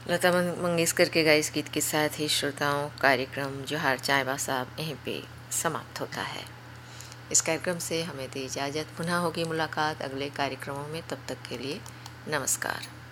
लता मंगेशकर के गाए इस गीत के साथ ही श्रोताओं कार्यक्रम जोहार चायबा साहब यहीं पे समाप्त होता है। इस कार्यक्रम से हमें दी इजाज़त। पुनः होगी मुलाकात अगले कार्यक्रमों में। तब तक के लिए नमस्कार।